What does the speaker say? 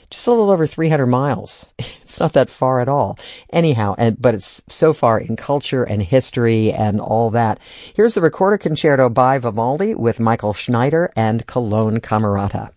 just a little over 300 miles. It's not that far at all. Anyhow, but it's so far in culture and history and all that. Here's the Recorder Concerto by Vivaldi with Michael Schneider and Cologne Camerata.